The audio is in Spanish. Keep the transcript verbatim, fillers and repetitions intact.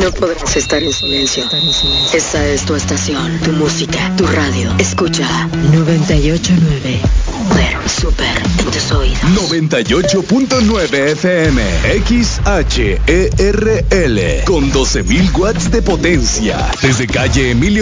No podrás estar en silencio. Esta es tu estación, tu música, tu radio. Escucha noventa y ocho punto nueve. Super, super en tus oídos. noventa y ocho punto nueve F M, X H E R L, con doce mil watts de potencia. Desde calle Emilio